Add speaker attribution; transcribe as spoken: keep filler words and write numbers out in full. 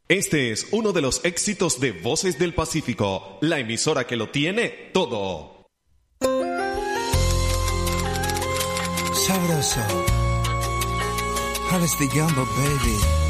Speaker 1: Este es uno de los éxitos de Voces del Pacífico, la emisora que lo tiene todo.
Speaker 2: Sabroso. How is the gumbo, baby?